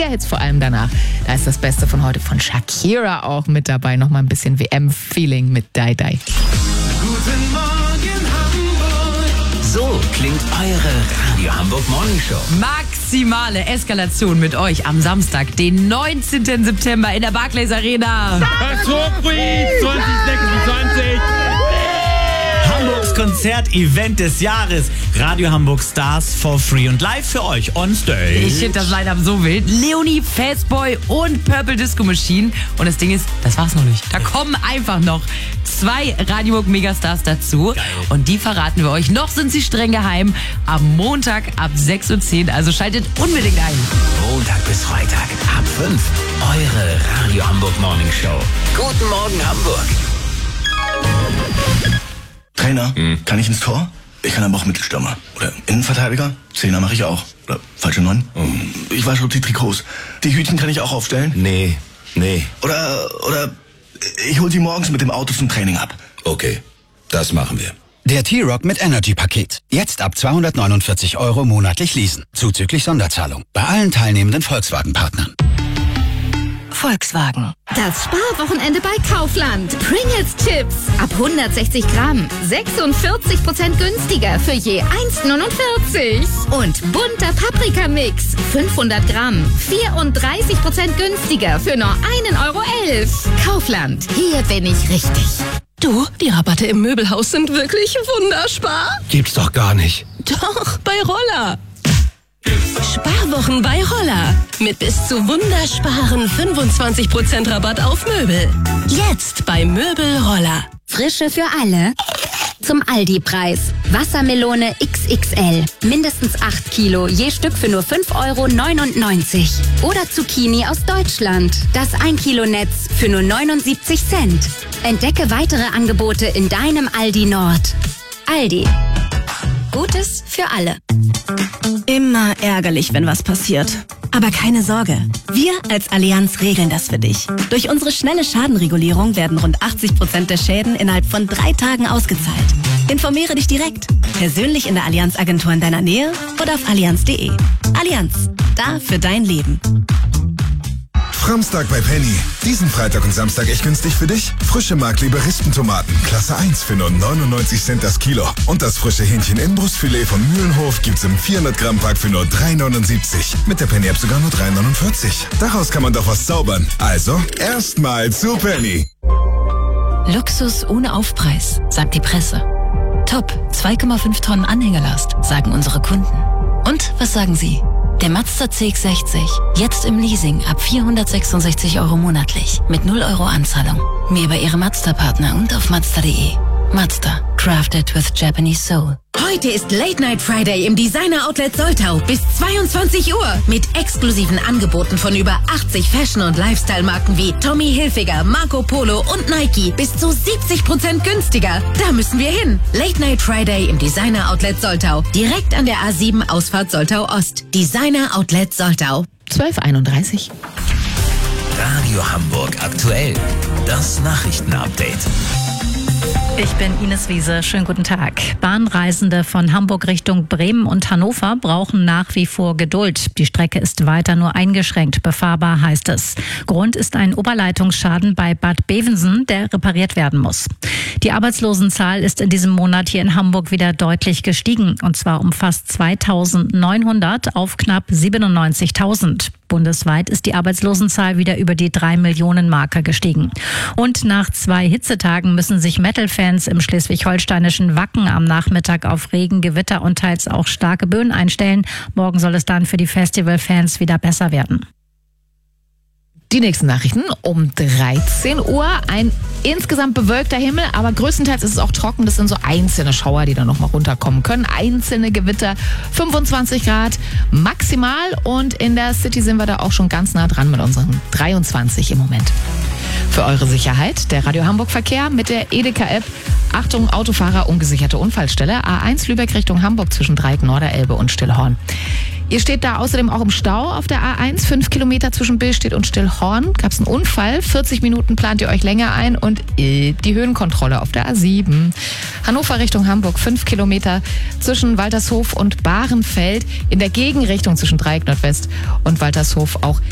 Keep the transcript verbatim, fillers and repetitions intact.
Mega-Hits vor allem danach. Da ist das Beste von heute von Shakira auch mit dabei. Nochmal ein bisschen W M-Feeling mit Dai Dai. Guten Morgen Hamburg. So klingt eure Radio Hamburg Morning Show. Maximale Eskalation mit euch am Samstag, den neunzehnten September in der Barclays Arena. Surprise zwanzig sechsundzwanzig. Hamburgs Konzert-Event des Jahres. Radio Hamburg Stars for free und live für euch on stage. Ich finde das Line-Up so wild. Leonie, Fastboy und Purple Disco Machine. Und das Ding ist, das war's noch nicht. Da kommen einfach noch zwei Radio Hamburg Megastars dazu. Geil. Und die verraten wir euch. Noch sind sie streng geheim. Am Montag ab sechs Uhr zehn. Also schaltet unbedingt ein. Montag bis Freitag ab fünf. Eure Radio Hamburg Morning Show. Guten Morgen Hamburg. Trainer, kann ich ins Tor? Ich kann aber auch Mittelstürmer. Oder Innenverteidiger? Zehner mache ich auch. Oder falsche Neun? Ich wasche die Trikots. Die Hütchen kann ich auch aufstellen? Nee, nee. Oder, oder ich hol sie morgens mit dem Auto zum Training ab. Okay, das machen wir. Der T-Rock mit Energy-Paket. Jetzt ab zweihundertneunundvierzig Euro monatlich leasen. Zuzüglich Sonderzahlung. Bei allen teilnehmenden Volkswagen-Partnern. Volkswagen. Das Sparwochenende bei Kaufland. Pringles Chips ab hundertsechzig Gramm. sechsundvierzig Prozent günstiger für je eins Komma neunundvierzig. Und bunter Paprikamix. fünfhundert Gramm. vierunddreißig Prozent günstiger für nur ein Euro elf. Kaufland. Hier bin ich richtig. Du, die Rabatte im Möbelhaus sind wirklich wunderspar. Gibt's doch gar nicht. Doch, bei Roller. Sparwochen bei Roller. Mit bis zu wundersparen fünfundzwanzig Prozent Rabatt auf Möbel. Jetzt bei Möbel Roller. Frische für alle. Zum Aldi-Preis. Wassermelone X X L. Mindestens acht Kilo, je Stück für nur fünf Euro neunundneunzig. Oder Zucchini aus Deutschland. Das ein Kilo Netz für nur neunundsiebzig Cent. Entdecke weitere Angebote in deinem Aldi Nord. Aldi. Gutes für alle. Immer ärgerlich, wenn was passiert. Aber keine Sorge. Wir als Allianz regeln das für dich. Durch unsere schnelle Schadenregulierung werden rund achtzig Prozent der Schäden innerhalb von drei Tagen ausgezahlt. Informiere dich direkt. Persönlich in der Allianz-Agentur in deiner Nähe oder auf allianz punkt de. Allianz. Da für dein Leben. Framstag bei Penny. Diesen Freitag und Samstag echt günstig für dich. Frische Mark-Liberistentomaten, Klasse eins für nur neunundneunzig Cent das Kilo. Und das frische Hähnchen-Inbrustfilet von Mühlenhof gibt's im vierhundert Gramm Pack für nur drei neunundsiebzig. Mit der Penny-App sogar nur drei neunundvierzig. Daraus kann man doch was zaubern. Also, erstmal zu Penny. Luxus ohne Aufpreis, sagt die Presse. Top, zwei Komma fünf Tonnen Anhängerlast, sagen unsere Kunden. Und was sagen Sie? Der Mazda C X sechzig, jetzt im Leasing ab vierhundertsechsundsechzig Euro monatlich, mit null Euro Anzahlung. Mehr bei Ihrem Mazda-Partner und auf mazda punkt de. Mazda, crafted with Japanese soul. Heute ist Late Night Friday im Designer Outlet Soltau bis zweiundzwanzig Uhr mit exklusiven Angeboten von über achtzig Fashion- und Lifestyle-Marken wie Tommy Hilfiger, Marco Polo und Nike bis zu siebzig Prozent günstiger. Da müssen wir hin. Late Night Friday im Designer Outlet Soltau. Direkt an der A sieben Ausfahrt Soltau Ost. Designer Outlet Soltau. zwölf Uhr einunddreißig. Radio Hamburg aktuell. Das Nachrichtenupdate. Ich bin Ines Wiese. Schönen guten Tag. Bahnreisende von Hamburg Richtung Bremen und Hannover brauchen nach wie vor Geduld. Die Strecke ist weiter nur eingeschränkt befahrbar, heißt es. Grund ist ein Oberleitungsschaden bei Bad Bevensen, der repariert werden muss. Die Arbeitslosenzahl ist in diesem Monat hier in Hamburg wieder deutlich gestiegen. Und zwar um fast zweitausendneunhundert auf knapp siebenundneunzigtausend. Bundesweit ist die Arbeitslosenzahl wieder über die drei Millionen Marke gestiegen. Und nach zwei Hitzetagen müssen sich Metal-Fans im schleswig-holsteinischen Wacken am Nachmittag auf Regen, Gewitter und teils auch starke Böen einstellen. Morgen soll es dann für die Festivalfans wieder besser werden. Die nächsten Nachrichten um dreizehn Uhr. Ein insgesamt bewölkter Himmel, aber größtenteils ist es auch trocken. Das sind so einzelne Schauer, die dann noch mal runterkommen können. Einzelne Gewitter, fünfundzwanzig Grad maximal. Und in der City sind wir da auch schon ganz nah dran mit unseren dreiundzwanzig im Moment. Für eure Sicherheit der Radio Hamburg Verkehr mit der Edeka-App. Achtung, Autofahrer, ungesicherte Unfallstelle. A eins Lübeck Richtung Hamburg zwischen Dreieck, Norderelbe und Stillhorn. Ihr steht da außerdem auch im Stau auf der A eins, fünf Kilometer zwischen Billstedt und Stillhorn. Gab es einen Unfall, vierzig Minuten plant ihr euch länger ein und äh, die Höhenkontrolle auf der A sieben. Hannover Richtung Hamburg, fünf Kilometer zwischen Waltershof und Bahrenfeld. In der Gegenrichtung zwischen Dreieck Nordwest und Waltershof auch